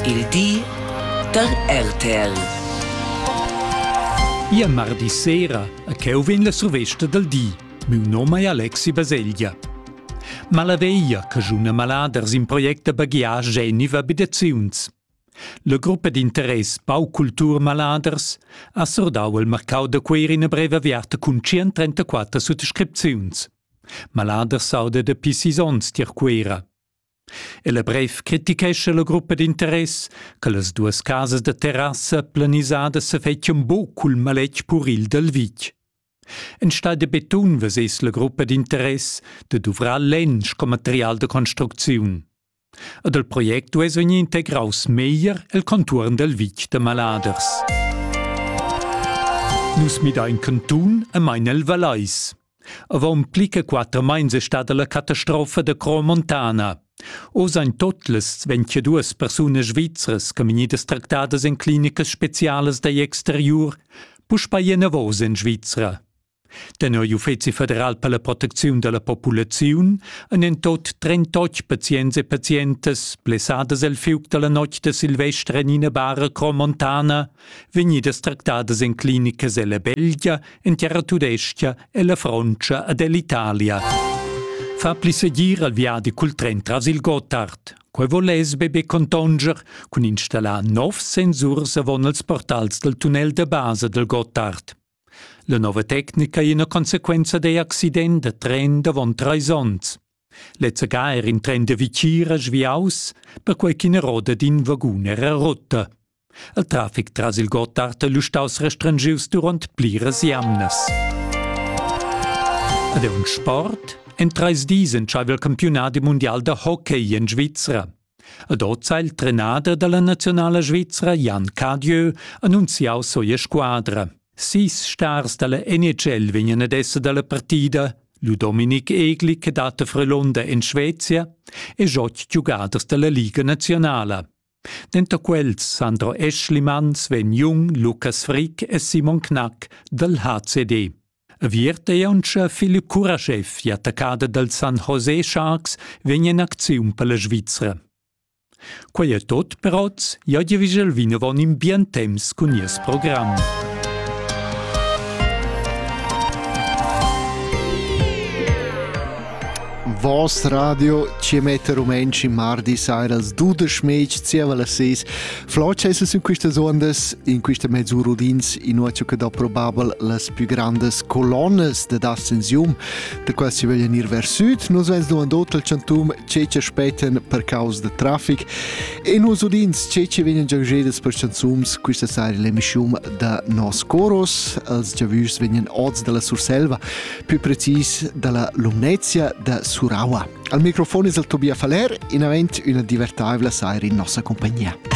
Il di der RTL. Ia mardi sera, a cheu vin la survesta del di. Miu nome è Alexi Baseglia. Ma la veia che giuna maladers in project de baghiage geniva abitaziuns. La gruppa d'interess Pau Cultur Maladers ha sordau il mercau de queer in a breva viarta cun 134 sottoscripziuns. Maladers sauda de pisisons tier queera. E la brev criticesce la gruppa d'interess che las duas casas de terrassa planisadas se fetchen bo cul maletg puril del vitg. En sta de beton veses la gruppa d'interess de duvrar lensch com material de construcziun. Ed el project dues vegni integraus meier el conturn del vitg de Maladers. Nus mit ein cantun a mein el Valais. Avon plica 4 mains è stata la catastrofa de Cromontana. Os ein totles 22 persunas svizras che vegnidas tractadas en clinicas specialas dai exterior, pus paien avos en Svizra. Den Uffizi Federal per la Protezione della Popolazione han en tot 38 pazients e pazientes blessadas el fiuc della notte de Silvestre in Bara Cromontana, vegnidas tractadas en clinicas e la Belgia, en Terra Tudestia e la Francia ed l'Italia. Fa pli seguir al viadi cul tren tras il Gotthard, quei voles bebe contonger cun installar 9 sensors avon els portals del tunnel de base del Gotthard. La nova tecnica è una consequenza dei accidenti de tren davon traisons. Lezza gaer in tren de vicira sviaus, per quei ch'ina roda d'in vagun era rotta. Il traffic tras il Gotthard lustaus restrangius durant plires jamnas. Ed è un sport. En 3 dis entscheiva il campionati mondial de hockey in Svizra. Ad ozza il trenader della nazionale Svizra, Jan Cadieu, annunziau soia squadra. 6 stars della NHL vengono adesso dalla partita, Lu Dominic Egli che data Frelonda in Svezia e 8 giocators della Liga Nazionale. Dentro quels Sandro Eschlimann, Sven Jung, Lukas Frick e Simon Knack del HCD. Vierte Janscha Philipp Kuraschew, attaccata del San Jose Sharks, vegna in azione per la Svizzera. Quei è tot per oggi, ja di viselvina von in bien temps con il programma. Vos radio ci mette rumenci mardi saira als 12 zieva la 6. Flocese su queste ondas in questa mezz'ora udins in noce che da probabel las più grandes colonnes de ascensium de quasi si vogliono ir vers sud. Nos vens domandot al centum ce ci aspetten per causa de traffic e nos udins ce ci vengono giagedes per centums questa saira l'emissium da nos coros als giavus vengono odds della Surselva, più precis della Lumnezia da Suraua. Al microfono è il Tobia Faler, in avent una divertibile saira in nostra compagnia.